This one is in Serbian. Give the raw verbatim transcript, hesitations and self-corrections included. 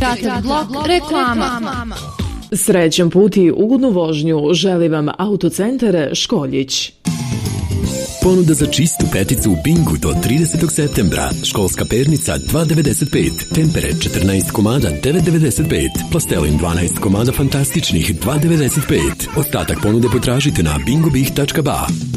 Kratak blok reklama. Srećan put i ugodnu vožnju želi vam Autocentar Školjić. Ponuda za čistu peticu u Bingu do tridesetog septembra. Školska pernica dva devedeset pet, tempere četrnaest komada devet devedeset pet, plastelin dvanaest komada fantastičnih dva devedeset pet. Ostatak ponude potražite na bingobih tačka ba.